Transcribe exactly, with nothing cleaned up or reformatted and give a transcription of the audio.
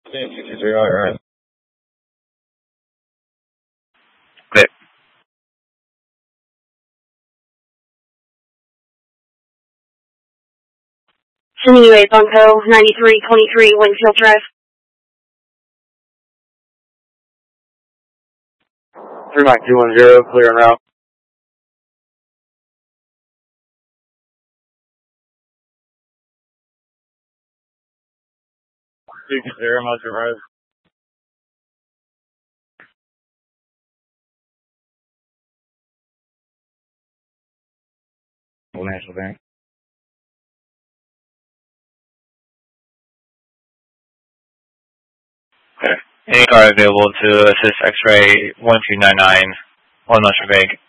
sixty-three, all right. Clear. Sending you a Bunko ninety-three twenty-three Winfield Drive. three nine two one zero, clear en route. sixty-three, I'm on your right. Old National Bank. Clear. Any car available to assist X-ray one two nine nine, Old National Bank.